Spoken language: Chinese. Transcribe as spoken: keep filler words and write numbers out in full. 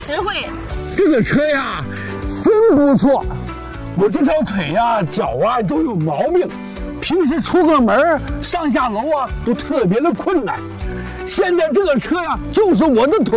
实惠。 这个车呀，真不错。我这条腿呀、脚啊都有毛病，平时出个门、上下楼啊都特别的困难。现在这个车呀，就是我的腿。